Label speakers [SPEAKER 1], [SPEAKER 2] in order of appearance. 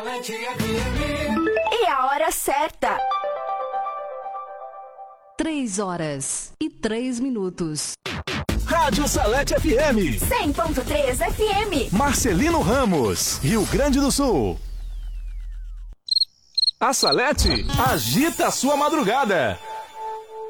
[SPEAKER 1] E a hora certa.
[SPEAKER 2] 3h03.
[SPEAKER 3] Rádio Salete FM
[SPEAKER 1] 100.3 FM.
[SPEAKER 3] Marcelino Ramos, Rio Grande do Sul. A Salete agita a sua madrugada.